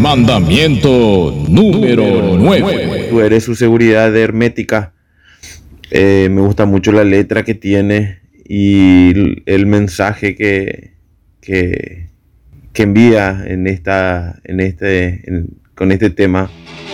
Mandamiento número 9. Tú eres su seguridad hermética. Me gusta mucho la letra que tiene y el mensaje que envía con este tema.